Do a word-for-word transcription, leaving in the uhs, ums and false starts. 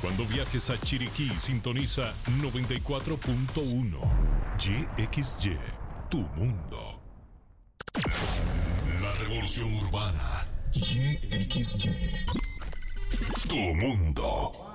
Cuando viajes a Chiriquí, sintoniza noventa y cuatro punto uno. Y X Y, tu mundo. La revolución urbana. Y X Y, tu mundo.